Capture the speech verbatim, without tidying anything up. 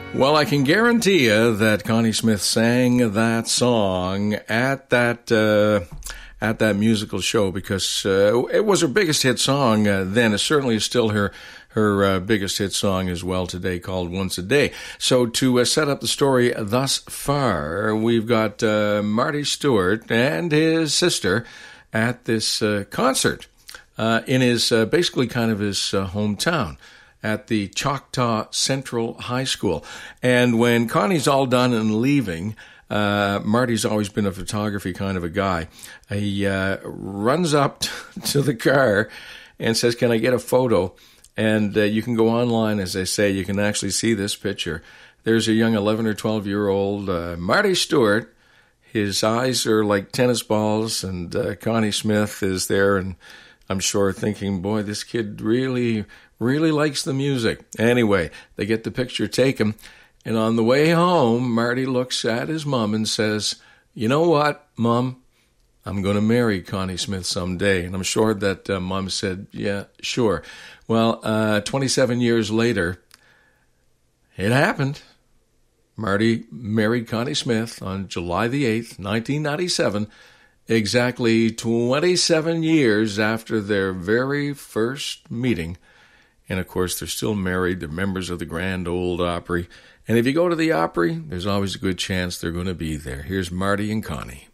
Well, I can guarantee you that Connie Smith sang that song at that uh, at that musical show because uh, it was her biggest hit song uh, then. It certainly is still her her uh, biggest hit song as well today, called Once a Day. So to uh, set up the story thus far, we've got uh, Marty Stuart and his sister at this uh, concert uh, in his uh, basically kind of his uh, hometown, at the Choctaw Central High School. And when Connie's all done and leaving, uh, Marty's always been a photography kind of a guy. He uh, runs up to the car and says, "Can I get a photo?" And uh, you can go online, as they say, you can actually see this picture. There's a young eleven or twelve-year-old uh, Marty Stuart. His eyes are like tennis balls, and uh, Connie Smith is there, and I'm sure thinking, boy, this kid really... really likes the music. Anyway, they get the picture taken, and on the way home, Marty looks at his mom and says, "You know what, Mom? I'm going to marry Connie Smith someday." And I'm sure that uh, Mom said, "Yeah, sure." Well, uh, twenty-seven years later, it happened. Marty married Connie Smith on July the eighth, nineteen ninety-seven, exactly twenty-seven years after their very first meeting. And, of course, they're still married. They're members of the Grand Ole Opry. And if you go to the Opry, there's always a good chance they're going to be there. Here's Marty and Connie.